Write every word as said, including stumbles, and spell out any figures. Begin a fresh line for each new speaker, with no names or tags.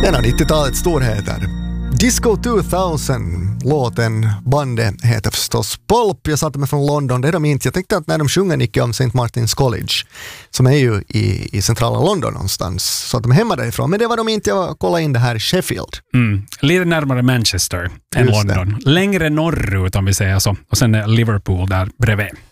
En av nittiotalets storheter. Disco tvåtusen, låten, bandet heter förstås Pulp. Jag satte mig från London, det är de inte. Jag tänkte att när de sjunger Nicky om Saint Martin's College, som är ju i, i centrala London någonstans, så att de är hemma därifrån. Men det var de inte, jag kollade in det här i Sheffield.
Mm. Lite närmare Manchester än
Just
London.
det.
Längre norrut om vi säger så. Och sen är Liverpool där bredvid.